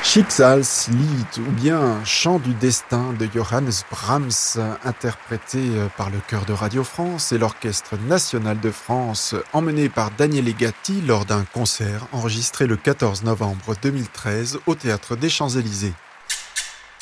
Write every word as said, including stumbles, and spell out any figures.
Schicksalslied ou bien Chant du destin de Johannes Brahms, interprété par le chœur de Radio France et l'Orchestre national de France, emmené par Daniele Gatti lors d'un concert enregistré le quatorze novembre deux mille treize au Théâtre des Champs-Élysées.